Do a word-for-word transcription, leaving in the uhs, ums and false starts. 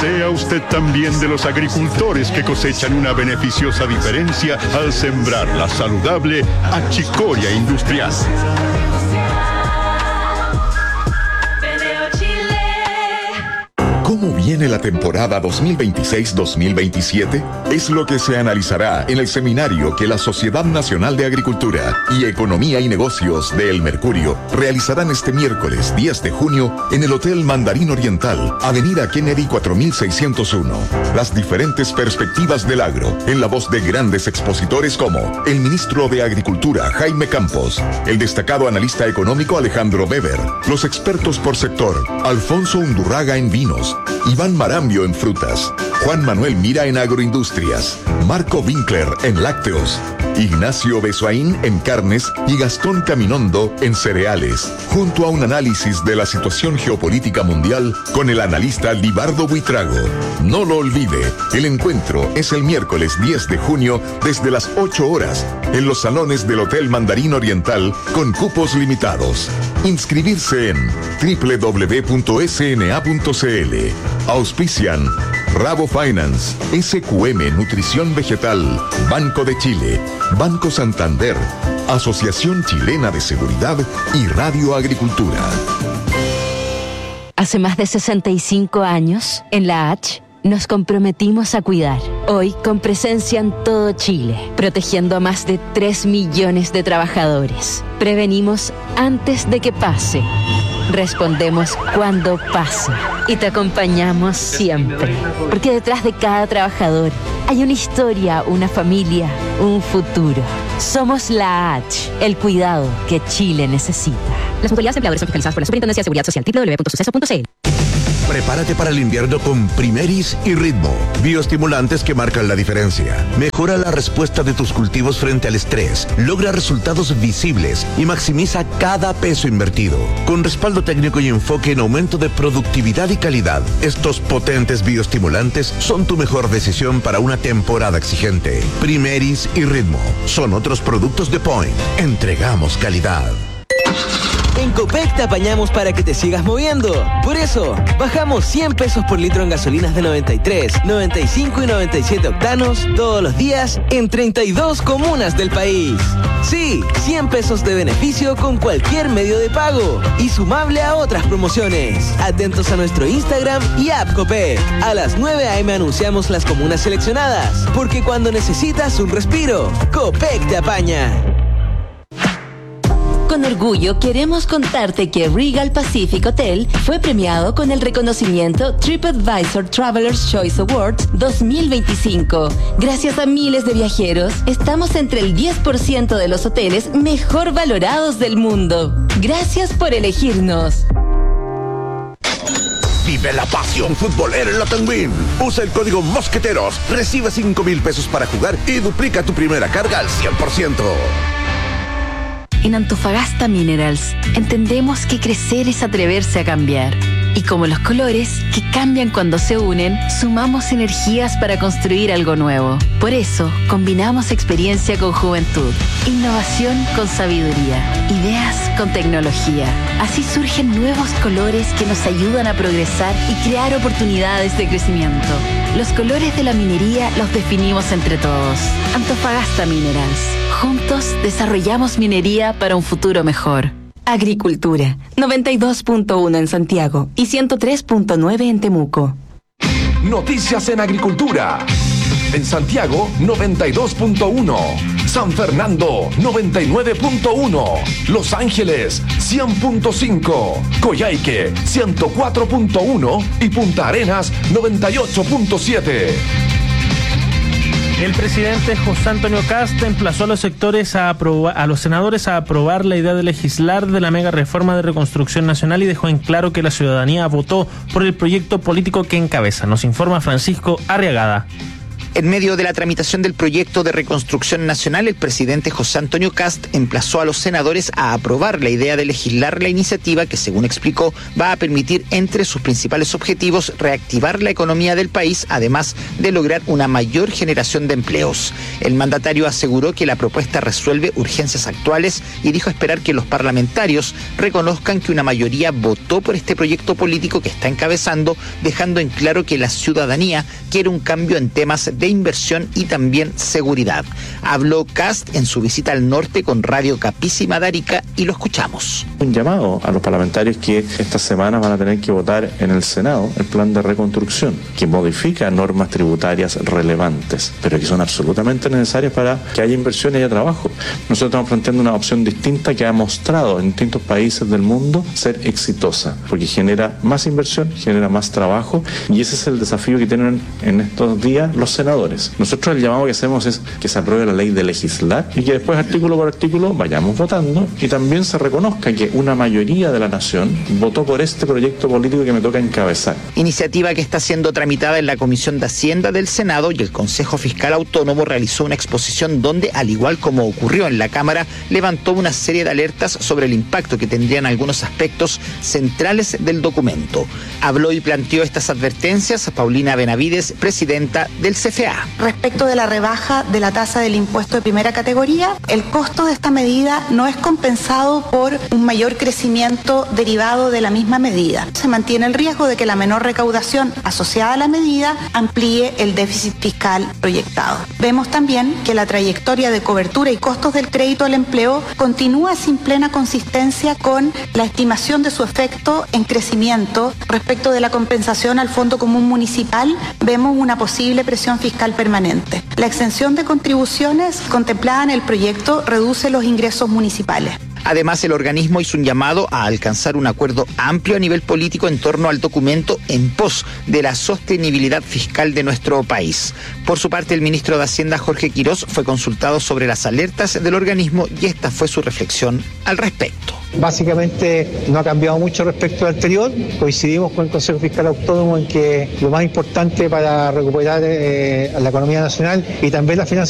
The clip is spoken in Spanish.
Sea usted también de los agricultores que cosechan una beneficiosa diferencia al sembrar la saludable achicoria industrial. ¿Cómo viene la temporada dos mil veintiséis dos mil veintisiete? Es lo que se analizará en el seminario que la Sociedad Nacional de Agricultura y Economía y Negocios de El Mercurio realizarán este miércoles diez de junio en el Hotel Mandarín Oriental, Avenida Kennedy cuatro mil seiscientos uno. Las diferentes perspectivas del agro, en la voz de grandes expositores como el ministro de Agricultura, Jaime Campos, el destacado analista económico Alejandro Weber, los expertos por sector, Alfonso Undurraga en vinos, Iván Marambio en frutas, Juan Manuel Mira en agroindustrias, Marco Winkler en lácteos, Ignacio Besoaín en carnes y Gastón Caminondo en cereales, junto a un análisis de la situación geopolítica mundial con el analista Libardo Buitrago. No lo olvide, el encuentro es el miércoles diez de junio desde las ocho horas en los salones del Hotel Mandarín Oriental con cupos limitados. Inscribirse en doble u doble u doble u punto s n a punto c l. Auspician Rabo Finance, S Q M Nutrición Vegetal, Banco de Chile, Banco Santander, Asociación Chilena de Seguridad y Radio Agricultura. Hace más de sesenta y cinco años, en la H, nos comprometimos a cuidar. Hoy, con presencia en todo Chile, protegiendo a más de tres millones de trabajadores. Prevenimos antes de que pase. Respondemos cuando pasa. Y te acompañamos siempre. Porque detrás de cada trabajador hay una historia, una familia, un futuro. Somos la H, el cuidado que Chile necesita. Las mutualidades de empleadores son fiscalizadas por la Superintendencia de Seguridad Social. doble u doble u doble u punto suceso punto c l. Prepárate para el invierno con Primeris y Ritmo, bioestimulantes que marcan la diferencia. Mejora la respuesta de tus cultivos frente al estrés, logra resultados visibles y maximiza cada peso invertido. Con respaldo técnico y enfoque en aumento de productividad y calidad, estos potentes bioestimulantes son tu mejor decisión para una temporada exigente. Primeris y Ritmo son otros productos de Point. Entregamos calidad. En Copec te apañamos para que te sigas moviendo. Por eso, bajamos cien pesos por litro en gasolinas de noventa y tres, noventa y cinco y noventa y siete octanos todos los días en treinta y dos comunas del país. Sí, cien pesos de beneficio con cualquier medio de pago y sumable a otras promociones. Atentos a nuestro Instagram y app Copec. A las nueve a eme anunciamos las comunas seleccionadas, porque cuando necesitas un respiro, Copec te apaña. Con orgullo queremos contarte que Regal Pacific Hotel fue premiado con el reconocimiento TripAdvisor Traveler's Choice Awards dos mil veinticinco. Gracias a miles de viajeros, estamos entre el diez por ciento de los hoteles mejor valorados del mundo. Gracias por elegirnos. Vive la pasión futbolera en la Tenguín. Usa el código Mosqueteros, recibe cinco mil pesos para jugar y duplica tu primera carga al cien por ciento. En Antofagasta Minerals entendemos que crecer es atreverse a cambiar. Y como los colores, que cambian cuando se unen, sumamos energías para construir algo nuevo. Por eso, combinamos experiencia con juventud, innovación con sabiduría, ideas con tecnología. Así surgen nuevos colores que nos ayudan a progresar y crear oportunidades de crecimiento. Los colores de la minería los definimos entre todos. Antofagasta Minerals. Juntos desarrollamos minería para un futuro mejor. Agricultura, noventa y dos punto uno en Santiago y ciento tres punto nueve en Temuco. Noticias en agricultura. En Santiago, noventa y dos punto uno. San Fernando, noventa y nueve punto uno. Los Ángeles, cien punto cinco. Coyhaique, ciento cuatro punto uno. Y Punta Arenas, noventa y ocho punto siete. El presidente José Antonio Kast emplazó a los sectores a aprobar, a los senadores a aprobar la idea de legislar de la mega reforma de reconstrucción nacional y dejó en claro que la ciudadanía votó por el proyecto político que encabeza. Nos informa Francisco Arriagada. En medio de la tramitación del proyecto de reconstrucción nacional, el presidente José Antonio Kast emplazó a los senadores a aprobar la idea de legislar la iniciativa que, según explicó, va a permitir, entre sus principales objetivos, reactivar la economía del país, además de lograr una mayor generación de empleos. El mandatario aseguró que la propuesta resuelve urgencias actuales y dijo esperar que los parlamentarios reconozcan que una mayoría votó por este proyecto político que está encabezando, dejando en claro que la ciudadanía quiere un cambio en temas de inversión y también seguridad. Habló Kast en su visita al norte con Radio Capísima de Arica y lo escuchamos. Un llamado a los parlamentarios que esta semana van a tener que votar en el Senado el plan de reconstrucción, que modifica normas tributarias relevantes, pero que son absolutamente necesarias para que haya inversión y haya trabajo. Nosotros estamos planteando una opción distinta que ha mostrado en distintos países del mundo ser exitosa, porque genera más inversión, genera más trabajo, y ese es el desafío que tienen en estos días los senadores. Nosotros el llamado que hacemos es que se apruebe la ley de legislar y que después artículo por artículo vayamos votando y también se reconozca que una mayoría de la nación votó por este proyecto político que me toca encabezar. Iniciativa que está siendo tramitada en la Comisión de Hacienda del Senado, y el Consejo Fiscal Autónomo realizó una exposición donde, al igual como ocurrió en la Cámara, levantó una serie de alertas sobre el impacto que tendrían algunos aspectos centrales del documento. Habló y planteó estas advertencias Paulina Benavides, presidenta del C F A. Respecto de la rebaja de la tasa del impuesto de primera categoría, el costo de esta medida no es compensado por un mayor crecimiento derivado de la misma medida. Se mantiene el riesgo de que la menor recaudación asociada a la medida amplíe el déficit fiscal proyectado. Vemos también que la trayectoria de cobertura y costos del crédito al empleo continúa sin plena consistencia con la estimación de su efecto en crecimiento. Respecto de la compensación al Fondo Común Municipal, vemos una posible presión fiscal permanente. La exención de contribuciones contemplada en el proyecto reduce los ingresos municipales. Además, el organismo hizo un llamado a alcanzar un acuerdo amplio a nivel político en torno al documento en pos de la sostenibilidad fiscal de nuestro país. Por su parte, el ministro de Hacienda, Jorge Quirós, fue consultado sobre las alertas del organismo y esta fue su reflexión al respecto. Básicamente no ha cambiado mucho respecto al anterior. Coincidimos con el Consejo Fiscal Autónomo en que lo más importante para recuperar eh, la economía nacional y también las finanzas